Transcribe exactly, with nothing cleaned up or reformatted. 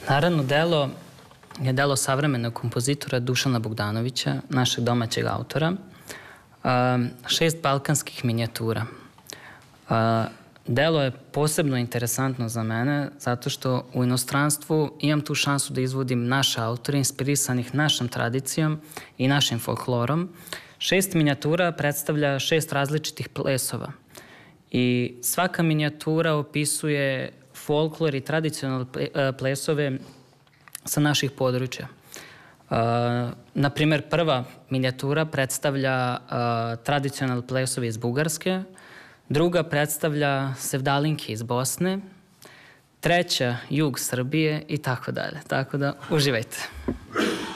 Naravno, delo je delo savremenog kompozitora Dušana Bogdanovića, našeg domaćeg autora. Šest balkanskih minijatura. Delo je posebno interesantno za mene zato što u inostranstvu imam tu šansu da izvodim naše autore inspirisanih našom tradicijom i našim folklorom. Šest minijatura predstavlja šest različitih plesova i svaka minijatura opisuje folklor i tradicionalne plesove sa naših područja. Naprimer, prva minijatura predstavlja tradicionalne plesove iz Bugarske, druga predstavlja sevdalinke iz Bosne, treća jug Srbije i tako dalje. Tako da uživajte.